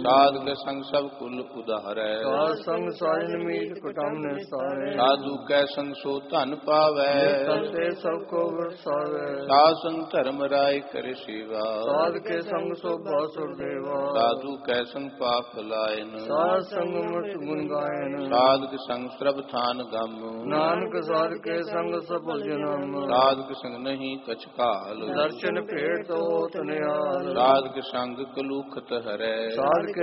ਸਾਧ ਕੇ ਸੰਗ ਸਭ ਕੁਲ ਉਦਾਹਰੈ। ਸਾਧ ਸੰਗ ਸਾਜਨ ਮੀਤ ਕੁਟਮ ਨਿਸਾਰੇ। ਸਾਧੂ ਕੈ ਸੰਗ ਸੋ ਧਨ ਪਾਵੈ। ਤਤੇ ਸਭ ਕੋ ਵਰਸਾਵੇ। ਸਾਧ ਸੰਗ ਧਰਮ ਰਾਇ ਕਰੇ ਸੇਵਾ। ਸਾਧ ਕੇ ਸੰਗ ਸੋ ਬਾਸੁਰ ਦੇਵਾ। ਸਾਧੂ ਕੈ ਸੰਗ ਪਾਪ ਲਾਇਨ। ਸਾਧ ਸੰਗ ਮਤ ਗੁਣ ਗਾਇਨ। ਸਾਧ ਕੇ ਸੰਗ ਸਰਬ ਥਾਨ ਗਮ। ਨਾਨਕ ਸਾਧ ਕੇ ਸੰਗ ਸਭ ਜਨਮ। ਸਾਧ ਕੇ ਸੰਗ ਨਹੀਂ ਕਛ ਕਾਲ। ਦਰਸ਼ਨ ਭੇਟ ਤੋ ਨਿਹਾਲ। ਸਾਧ ਕੇ ਸੰਗ ਕਲੂਖਤ ਹਰੈ। ਸਾਧ